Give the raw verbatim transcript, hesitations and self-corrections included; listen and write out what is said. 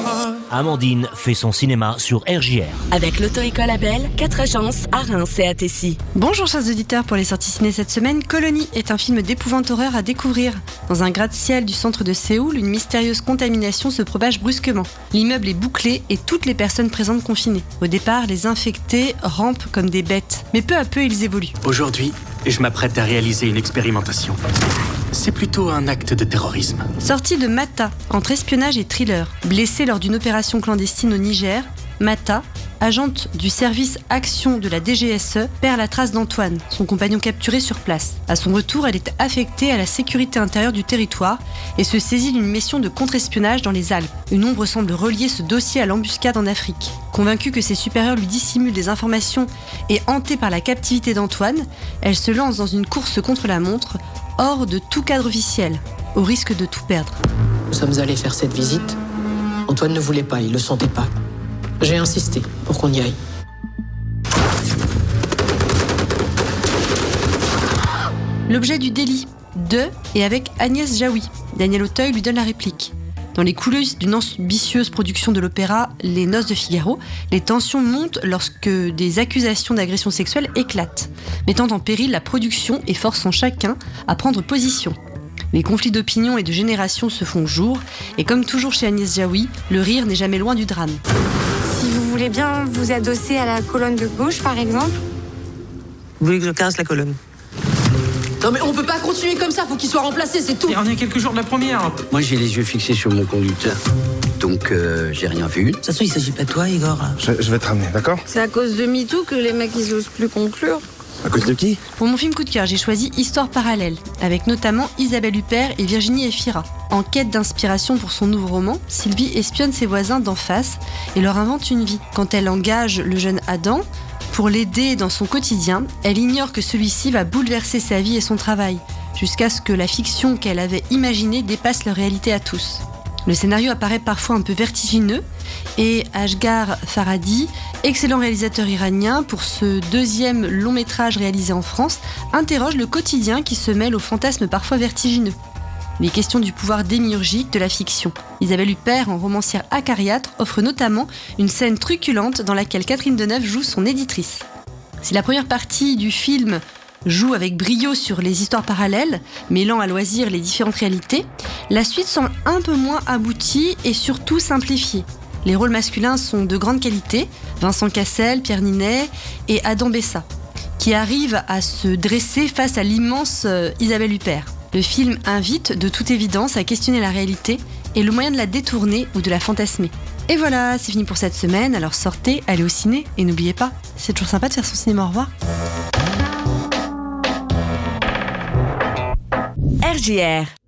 Amandine fait son cinéma sur R J R. Avec l'auto-école Abel, quatre agences à Reims et à Tessy. Bonjour chers auditeurs, pour les sorties ciné cette semaine, Colony est un film d'épouvante horreur à découvrir. Dans un gratte-ciel du centre de Séoul, une mystérieuse contamination se propage brusquement. L'immeuble est bouclé et toutes les personnes présentes confinées. Au départ, les infectés rampent comme des bêtes, mais peu à peu ils évoluent. Aujourd'hui, je m'apprête à réaliser une expérimentation. C'est plutôt un acte de terrorisme. Sortie de Mata, entre espionnage et thriller. Blessée lors d'une opération clandestine au Niger, Mata, agente du service action de la D G S E, perd la trace d'Antoine, son compagnon capturé sur place. À son retour, elle est affectée à la sécurité intérieure du territoire et se saisit d'une mission de contre-espionnage dans les Alpes. Une ombre semble relier ce dossier à l'embuscade en Afrique. Convaincue que ses supérieurs lui dissimulent des informations et hantée par la captivité d'Antoine, elle se lance dans une course contre la montre, hors de tout cadre officiel, au risque de tout perdre. Nous sommes allés faire cette visite. Antoine ne voulait pas, il le sentait pas. J'ai insisté pour qu'on y aille. L'objet du délit, de et avec Agnès Jaoui. Daniel Auteuil lui donne la réplique. Dans les coulisses d'une ambitieuse production de l'opéra Les Noces de Figaro, les tensions montent lorsque des accusations d'agression sexuelle éclatent, mettant en péril la production et forçant chacun à prendre position. Les conflits d'opinion et de génération se font jour, et comme toujours chez Agnès Jaoui, le rire n'est jamais loin du drame. Si vous voulez bien vous adosser à la colonne de gauche, par exemple. Vous voulez que je casse la colonne? Non mais on peut pas continuer comme ça, faut qu'il soit remplacé, c'est tout. Et on est à quelques jours de la première. Moi j'ai les yeux fixés sur mon conducteur, donc euh, j'ai rien vu. De toute façon il s'agit pas de toi Igor. Je, je vais te ramener, d'accord? C'est à cause de MeToo que les mecs ils osent plus conclure. À cause de qui? Pour mon film coup de cœur, j'ai choisi Histoire parallèle, avec notamment Isabelle Huppert et Virginie Efira. En quête d'inspiration pour son nouveau roman, Sylvie espionne ses voisins d'en face et leur invente une vie. Quand elle engage le jeune Adam pour l'aider dans son quotidien, elle ignore que celui-ci va bouleverser sa vie et son travail, jusqu'à ce que la fiction qu'elle avait imaginée dépasse leur réalité à tous. Le scénario apparaît parfois un peu vertigineux et Asghar Farhadi, excellent réalisateur iranien pour ce deuxième long métrage réalisé en France, interroge le quotidien qui se mêle aux fantasmes parfois vertigineux. Les questions du pouvoir démiurgique de la fiction. Isabelle Huppert, en romancière acariâtre, offre notamment une scène truculente dans laquelle Catherine Deneuve joue son éditrice. Si la première partie du film joue avec brio sur les histoires parallèles, mêlant à loisir les différentes réalités, la suite semble un peu moins aboutie et surtout simplifiée. Les rôles masculins sont de grande qualité, Vincent Cassel, Pierre Ninet et Adam Bessa, qui arrivent à se dresser face à l'immense Isabelle Huppert. Le film invite de toute évidence à questionner la réalité et le moyen de la détourner ou de la fantasmer. Et voilà, c'est fini pour cette semaine, alors sortez, allez au ciné et n'oubliez pas, c'est toujours sympa de faire son cinéma, au revoir. R J R